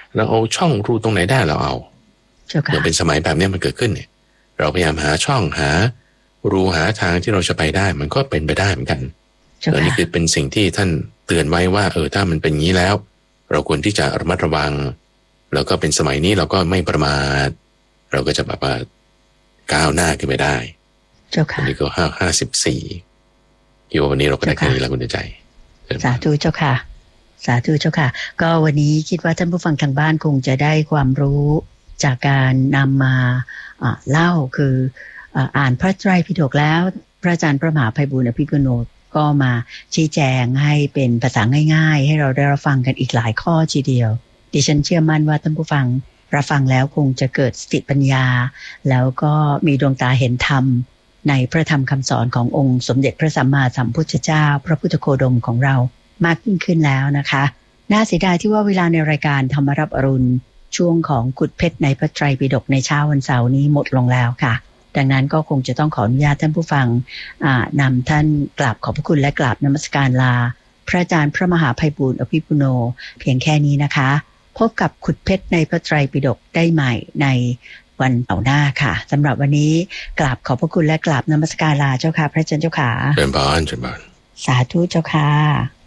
เราเอาช่องรูตรงไหนได้เราเอาเมื่อเป็นสมัยแบบนี้มันเกิดขึ้นเนี่ยเราพยายามหาช่องหารูหาทางที่เราจะไปได้มันก็เป็นไปได้เหมือนกันแล้วนี่คือเป็นสิ่งที่ท่านเตือนไว้ว่าถ้ามันเป็นงี้แล้วเราควรที่จะระมัดระวังแล้วก็เป็นสมัยนี้เราก็ไม่ประมาทเราก็จะแบบว่าก้าวหน้าขึ้นไปได้อันนี้ก็54วันนี้เราก็ได้แค่นี้แล้วคุณใจสาธุเจ้าค่ะสาธุเจ้าค่ะก็วันนี้คิดว่าท่านผู้ฟังทางบ้านคงจะได้ความรู้จากการนำมาเล่าคืออ่านพระไตรปิฎกแล้วพระอาจารย์พระมหาไพบูลย์อภิปุโนก็มาชี้แจงให้เป็นภาษาง่ายๆให้เราได้รับฟังกันอีกหลายข้อทีเดียวดิฉันเชื่อมั่นว่าท่านผู้ฟังรับฟังแล้วคงจะเกิดสติปัญญาแล้วก็มีดวงตาเห็นธรรมในพระธรรมคำสอนขององค์สมเด็จพระสัมมาสัมพุทธเจ้าพระพุทธโคดมของเรามากยิ่งขึ้นแล้วนะคะน่าเสียดายที่ว่าเวลาในรายการธรรมรับอรุณช่วงของขุดเพชรในพระไตรปิฎกในเช้าวันเสาร์นี้หมดลงแล้วค่ะดังนั้นก็คงจะต้องขออนุญาตท่านผู้ฟังนำท่านกราบขอบพระคุณและกราบนมัสการลาพระอาจารย์พระมหาไพบูลย์อภิปุโนเพียงแค่นี้นะคะพบกับขุดเพชรในพระไตรปิฎกได้ใหม่ในวันเสาร์หน้าค่ะสำหรับวันนี้กราบขอบพระคุณและกราบนมัสการลาเจ้าค่ะพระอาจารย์เจ้าค่ะเชิญบานสาธุเจ้าค่ะ